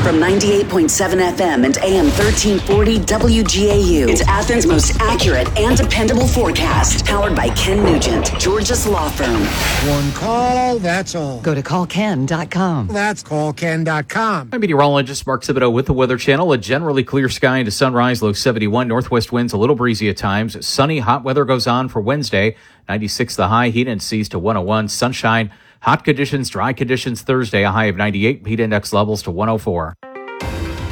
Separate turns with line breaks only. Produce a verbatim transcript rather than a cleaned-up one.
From ninety-eight point seven F M and A M thirteen forty W G A U. It's Athens' most accurate and dependable forecast. Powered by Ken Nugent, George's law firm.
One call, that's all.
Go to call ken dot com.
That's call ken dot com.
I'm meteorologist Mark Thibodeau with the Weather Channel. A generally clear sky into sunrise, low seventy-one. Northwest winds a little breezy at times. Sunny, hot weather goes on for Wednesday. ninety-six the high, heat index seas to one oh one. Sunshine, hot conditions, dry conditions Thursday, a high of ninety-eight. Heat index levels to one oh four.